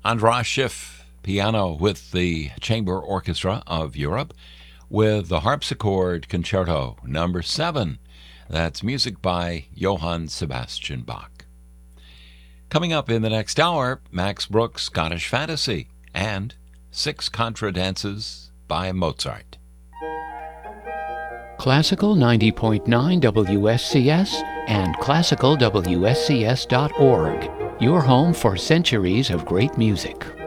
Andras Schiff, piano with the Chamber Orchestra of Europe with the Harpsichord Concerto number 7. That's music by Johann Sebastian Bach. Coming up in the next hour, Max Bruch's Scottish Fantasy and 6 Contra Dances by Mozart. Classical 90.9 WSCS and classicalwscs.org. Your home for centuries of great music.